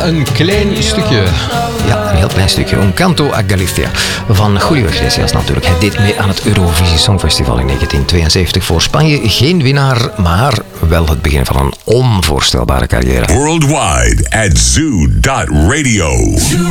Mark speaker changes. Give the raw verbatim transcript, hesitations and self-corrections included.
Speaker 1: Ja, een klein stukje.
Speaker 2: Ja, een heel klein stukje. Un canto a Galicia van Julio Iglesias natuurlijk. Hij deed mee aan het Eurovisie Songfestival in negentien tweeënzeventig voor Spanje. Geen winnaar, maar wel het begin van een onvoorstelbare carrière.
Speaker 3: Worldwide at zoo dot radio.